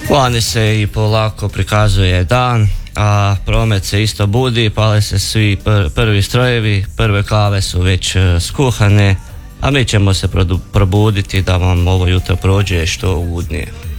Vani se i polako prikazuje dan, a promet se isto budi, pale se svi prvi strojevi, prve kave su već skuhane, a mi ćemo se probuditi da vam ovo jutro prođe što ugodnije.